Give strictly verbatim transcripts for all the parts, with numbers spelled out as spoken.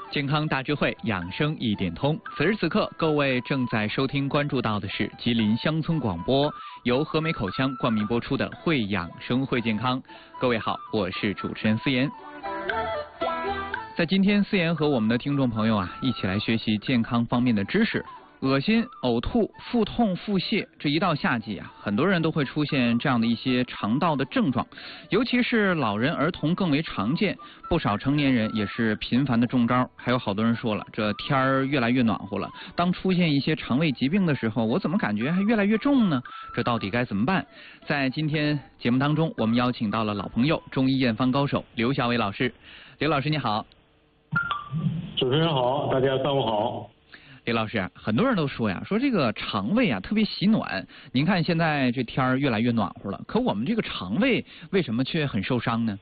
健康大智慧，养生一点通。此时此刻，各位正在收听、关注到的是吉林乡村广播，由和美口腔冠名播出的《会养生会健康》。各位好，我是主持人思妍。在今天，思妍和我们的听众朋友啊，一起来学习健康方面的知识。恶心、呕吐、腹痛、腹泻，这一到夏季啊，很多人都会出现这样的一些肠道的症状，尤其是老人、儿童更为常见，不少成年人也是频繁的中招。还有好多人说了，这天儿越来越暖和了，当出现一些肠胃疾病的时候，我怎么感觉还越来越重呢？这到底该怎么办？在今天节目当中，我们邀请到了老朋友、中医验方高手刘小伟老师。刘老师你好。 主持人好，大家上午好。 李老师，很多人都说呀，说这个肠胃啊特别喜暖。您看现在这天儿越来越暖和了，可我们这个肠胃为什么却很受伤呢？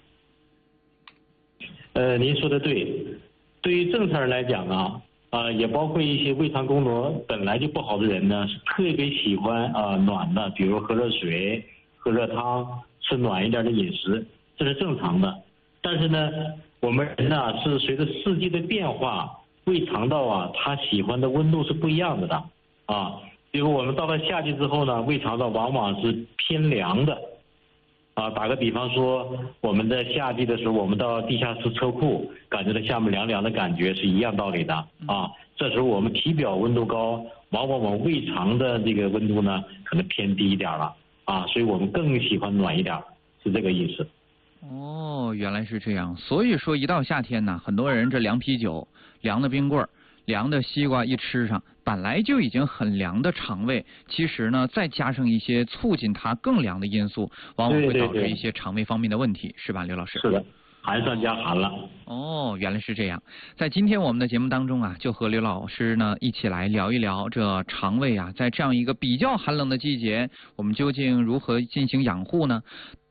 呃，您说的对，对于正常人来讲啊，啊、呃，也包括一些胃肠功能本来就不好的人呢，是特别喜欢啊、呃、暖的，比如喝热水、喝热汤、吃暖一点的饮食，这是正常的。但是呢，我们人呢是随着四季的变化。胃肠道啊，它喜欢的温度是不一样的的啊。比如我们到了夏季之后呢，胃肠道往往是偏凉的啊。打个比方说，我们在夏季的时候，我们到地下室车库，感觉到下面凉凉的感觉是一样道理的啊。这时候我们体表温度高，往往我们胃肠的这个温度呢，可能偏低一点了啊，所以我们更喜欢暖一点，是这个意思。 哦，原来是这样。所以说，一到夏天呢，很多人这凉啤酒、凉的冰棍儿、凉的西瓜一吃上，本来就已经很凉的肠胃，其实呢，再加上一些促进它更凉的因素，往往会导致一些肠胃方面的问题，是吧，刘老师？ 是的，寒上加寒了。 哦，原来是这样。在今天我们的节目当中啊，就和刘老师呢一起来聊一聊这肠胃啊，在这样一个比较寒冷的季节，我们究竟如何进行养护呢？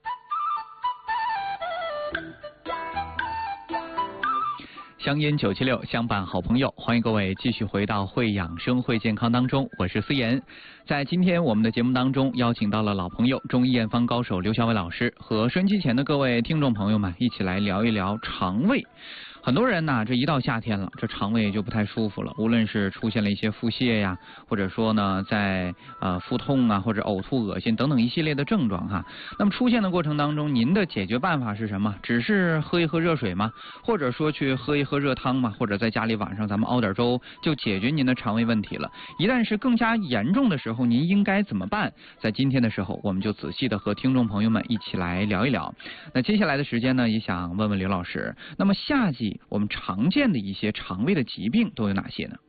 乡音九七六相伴好朋友，欢迎各位继续回到会养生会健康当中，我是思妍。在今天我们的节目当中，邀请到了老朋友中医验方高手刘小伟老师，和收音机前的各位听众朋友们一起来聊一聊肠胃。很多人呢，这一到夏天了，这肠胃就不太舒服了，无论是出现了一些腹泻呀，或者说呢，在呃腹痛啊，或者呕吐、恶心等等一系列的症状哈。那么出现的过程当中，您的解决办法是什么？只是喝一喝热水吗？或者说去喝一喝热汤吗？或者在家里晚上咱们熬点粥就解决您的肠胃问题了？一旦是更加严重的时候，您应该怎么办？在今天的时候，我们就仔细的和听众朋友们一起来聊一聊。那接下来的时间呢，也想问问刘老师，那么夏季我们常见的一些肠胃的疾病都有哪些呢？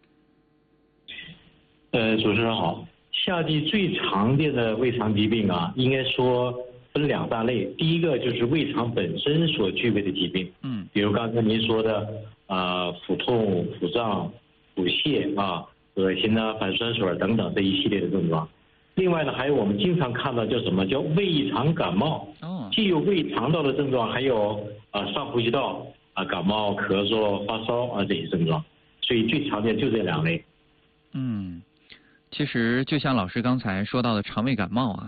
呃，主持人好，夏季最常见的胃肠疾病啊，应该说分两大类。第一个就是胃肠本身所具备的疾病，嗯，比如刚才您说的啊、呃，腹痛、腹胀、腹泻啊、恶心啊、反酸水等等这一系列的症状。另外呢，还有我们经常看到叫什么叫胃肠感冒，哦，既有胃肠道的症状，还有啊、呃、上呼吸道。啊，感冒、咳嗽、发烧啊这些症状，所以最常见就这两类。 嗯，其实就像老师刚才说到的肠胃感冒啊。